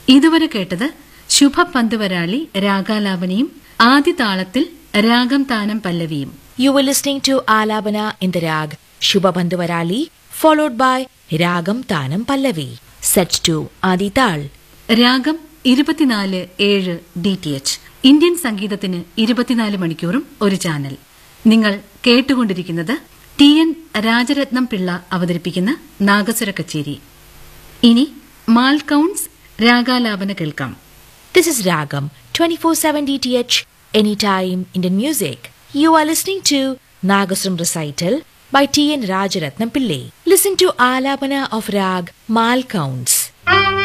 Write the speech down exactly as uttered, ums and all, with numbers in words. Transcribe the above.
ഇതുവരെ കേട്ടത് ശുഭപന്തുവരാളി രാഗാലാപനയും ആദ്യ താളത്തിൽ രാഗം താനം പല്ലവിയും. You were listening to Alabana in the rag Shubhabandhuvarali, followed by Ragam Tanam Pallavi, set to Adi Tal. രാഗം ഇരുപത്തിനാല് ഏഴ് ഡി ടി എച്ച്. ഇന്ത്യൻ സംഗീതത്തിന് ഇരുപത്തിനാല് മണിക്കൂറും ഒരു ചാനൽ. നിങ്ങൾ കേട്ടുകൊണ്ടിരിക്കുന്നത് ടി എൻ രാജരത്നം പിള്ള അവതരിപ്പിക്കുന്ന നാഗസ്വര കച്ചേരി. ഇനി മാൽക്കൗൺസ് രാഗാലാപന കേൾക്കാം. This is Ragam twenty-four seven D T H, anytime Indian music. You are listening to Nagaswaram recital by T N Rajaratnam Pillai. Listen to Alabana of Rag Malcounts.